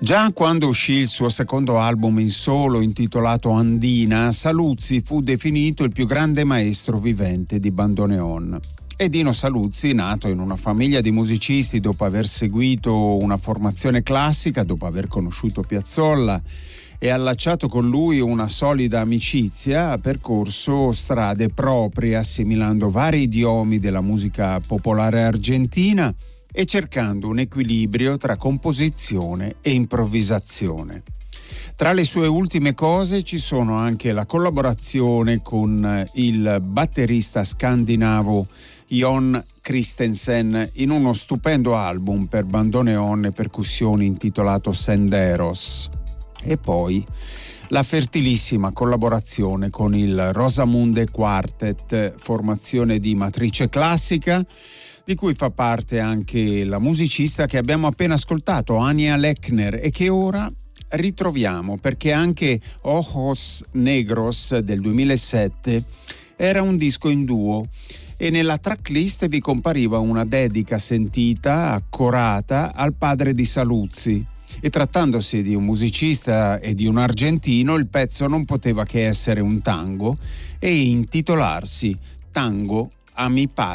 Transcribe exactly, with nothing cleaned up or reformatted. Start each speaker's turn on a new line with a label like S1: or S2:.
S1: Già quando uscì il suo secondo album in solo intitolato Andina, Saluzzi fu definito il più grande maestro vivente di bandoneon. E Dino Saluzzi, nato in una famiglia di musicisti dopo aver seguito una formazione classica, dopo aver conosciuto Piazzolla e allacciato con lui una solida amicizia, ha percorso strade proprie assimilando vari idiomi della musica popolare argentina e cercando un equilibrio tra composizione e improvvisazione. Tra le sue ultime cose ci sono anche la collaborazione con il batterista scandinavo Jon Christensen in uno stupendo album per bandoneon e percussioni intitolato Senderos. E poi la fertilissima collaborazione con il Rosamunde Quartet, formazione di matrice classica, di cui fa parte anche la musicista che abbiamo appena ascoltato, Anya Lechner, e che ora ritroviamo perché anche Ojos Negros del duemilasette era un disco in duo e nella tracklist vi compariva una dedica sentita, accorata al padre di Saluzzi. E trattandosi di un musicista e di un argentino, il pezzo non poteva che essere un tango e intitolarsi Tango a mi padre.